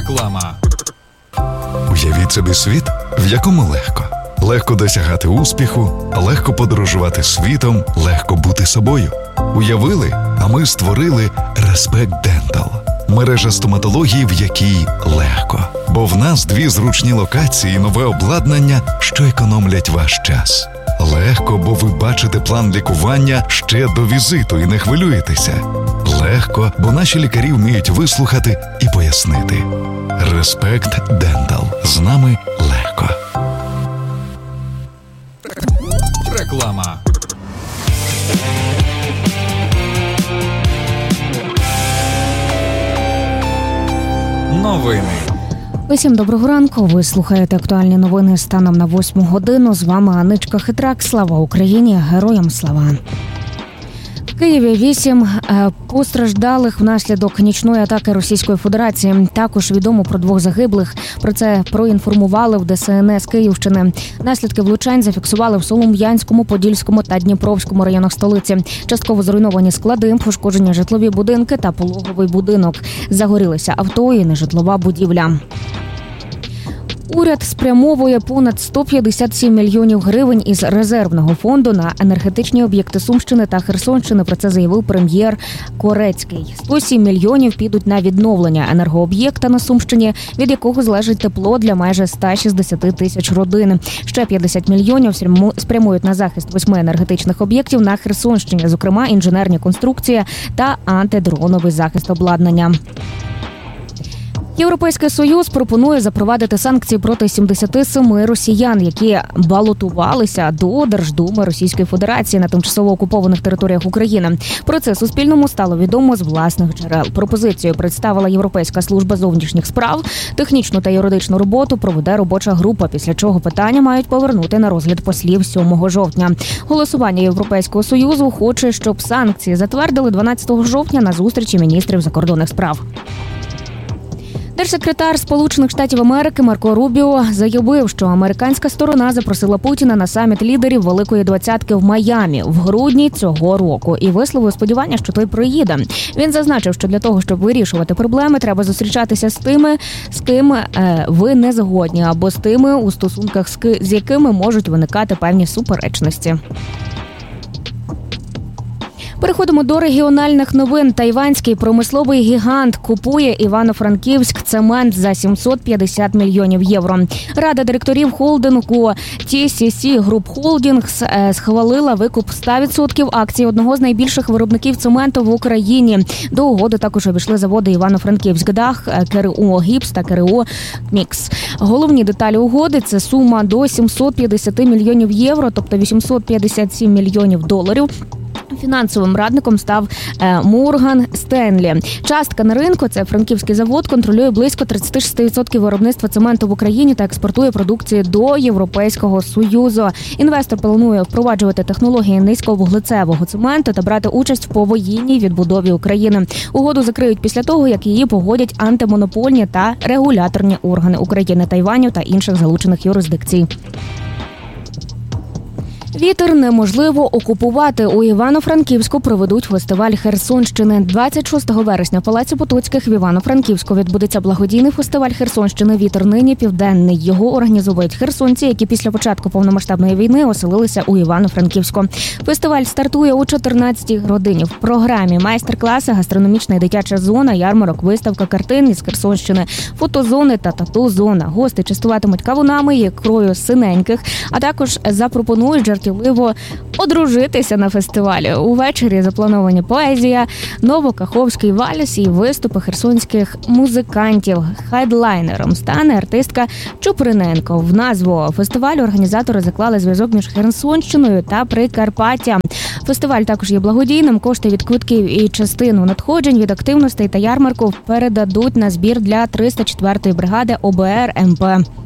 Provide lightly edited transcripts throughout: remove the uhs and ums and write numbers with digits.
Реклама. Уявіть собі світ, в якому легко. Легко досягати успіху, легко подорожувати світом, легко бути собою. Уявили, а ми створили Respect Dental. Мережа стоматології, в якій легко. Бо в нас 2 зручні локації і нове обладнання, що економлять ваш час. Легко, бо ви бачите план лікування ще до візиту і не хвилюєтеся. Легко, бо наші лікарі вміють вислухати і пояснити. Respect Dental. З нами легко. Реклама. Новини. Усім доброго ранку. Ви слухаєте актуальні новини станом на 8 годину. З вами Аничка Хитрак. Слава Україні! Героям слава! В Києві 8 постраждалих внаслідок нічної атаки Російської Федерації. Також відомо про 2 загиблих. Про це проінформували в ДСНС Київщини. Наслідки влучань зафіксували в Солом'янському, Подільському та Дніпровському районах столиці. Частково зруйновані склади, пошкоджені житлові будинки та пологовий будинок. Загорілися авто і нежитлова будівля. Уряд спрямовує понад 157 мільйонів гривень із резервного фонду на енергетичні об'єкти Сумщини та Херсонщини. Про це заявив прем'єр Корецький. 107 мільйонів підуть на відновлення енергооб'єкта на Сумщині, від якого залежить тепло для майже 160 тисяч родин. Ще 50 мільйонів спрямують на захист 8 енергетичних об'єктів на Херсонщині, зокрема інженерні конструкції та антидроновий захист обладнання. Європейський Союз пропонує запровадити санкції проти 77 росіян, які балотувалися до Держдуми Російської Федерації на тимчасово окупованих територіях України. Про це Суспільному стало відомо з власних джерел. Пропозицію представила Європейська служба зовнішніх справ. Технічну та юридичну роботу проведе робоча група, після чого питання мають повернути на розгляд послів 7 жовтня. Голосування Європейського Союзу хоче, щоб санкції затвердили 12 жовтня на зустрічі міністрів закордонних справ. Держсекретар Сполучених Штатів Америки Марко Рубіо заявив, що американська сторона запросила Путіна на саміт лідерів Великої Двадцятки в Майамі в грудні цього року і висловив сподівання, що той приїде. Він зазначив, що для того, щоб вирішувати проблеми, треба зустрічатися з тими, з ким ви не згодні, або з тими, у стосунках з якими можуть виникати певні суперечності. Переходимо до регіональних новин. Тайванський промисловий гігант купує Івано-Франківськ цемент за 750 мільйонів євро. Рада директорів холдингу TCC Group Holdings схвалила викуп 100% акцій одного з найбільших виробників цементу в Україні. До угоди також обійшли заводи Івано-Франківськ Дах, КРУ Гіпс та КРУ Мікс. Головні деталі угоди – це сума до 750 мільйонів євро, тобто 857 мільйонів доларів. Фінансовим радником став Морган Стенлі. Частка на ринку, це франківський завод, контролює близько 36% виробництва цементу в Україні та експортує продукцію до Європейського Союзу. Інвестор планує впроваджувати технології низьковуглецевого цементу та брати участь в повоєнній відбудові України. Угоду закриють після того, як її погодять антимонопольні та регуляторні органи України, Тайваню та інших залучених юрисдикцій. Вітер неможливо окупувати. У Івано-Франківську проведуть фестиваль Херсонщини. 26 вересня в Палаці Потоцьких в Івано-Франківську відбудеться благодійний фестиваль Херсонщини «Вітер нині південний». Його організовують херсонці, які після початку повномасштабної війни оселилися у Івано-Франківську. Фестиваль стартує о 14-й годині. В програмі майстер-класи, гастрономічна і дитяча зона, ярмарок, виставка картин із Херсонщини, фотозони та тату-зона. Гости частуватимуть кавунами і ікрою синеньких, а також запропонують жартівливо одружитися на фестивалі. Увечері заплановані поезія, новокаховський вальс і виступи херсонських музикантів. Хайдлайнером стане артистка Чуприненко. В назву фестивалю організатори заклали зв'язок між Херсонщиною та Прикарпаттям. Фестиваль також є благодійним. Кошти від квитків і частину надходжень від активностей та ярмарку передадуть на збір для 304-ї бригади ОБР МП.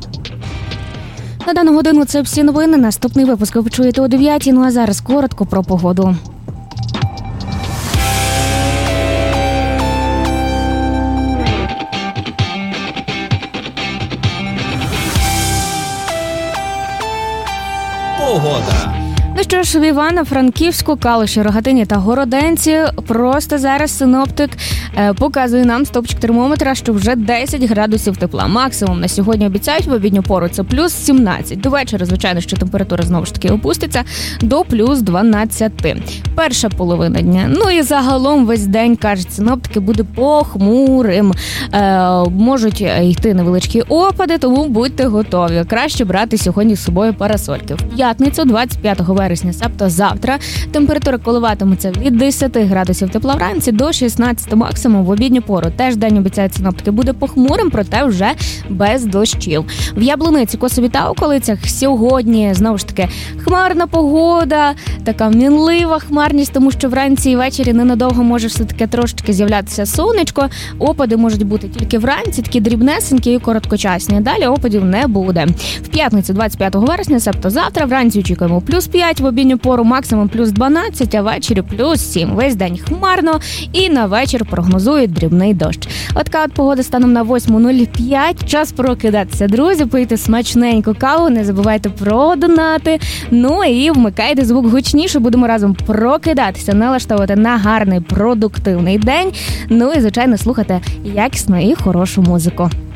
На дану годину це всі новини. Наступний випуск ви почуєте о 9-й. Ну а зараз коротко про погоду. Погода. що ж, в Івано-Франківську, Калуші, Рогатині та Городенці просто зараз синоптик показує нам стопчик термометра, що вже 10 градусів тепла. Максимум на сьогодні обіцяють в обідню пору це плюс 17. До вечора, звичайно, що температура знову ж таки опуститься до плюс 12. Перша половина дня. Ну і загалом весь день, кажуть синоптики, буде похмурим. Можуть йти невеличкі опади, тому будьте готові. Краще брати сьогодні з собою парасольки. В п'ятницю, 25 вересня, тобто завтра, температура коливатиметься від 10 градусів тепла вранці до 16 максимум в обідню пору. Теж день, обіцяють синоптики, буде похмурим, проте вже без дощів. В Яблуниці, Косові та околицях сьогодні, знову ж таки, хмарна погода, така мінлива хмарність, тому що вранці і ввечері ненадовго може все-таки трошечки з'являтися сонечко. Опади можуть бути тільки вранці, такі дрібнесенькі і короткочасні. Далі опадів не буде. В п'ятницю, 25 вересня, тобто завтра, вранці очікуємо плюс 5, в обідню пору максимум плюс 12, а ввечері плюс 7. Весь день хмарно і на вечір прогнозують дрібний дощ. Така от погода станом на 8:05. Час прокидатися, друзі, пийте смачненьку каву, не забувайте про донати. Ну і вмикайте звук гучніше, будемо разом прокидатися, налаштовувати на гарний, продуктивний день. Ну і, звичайно, слухати якісну і хорошу музику.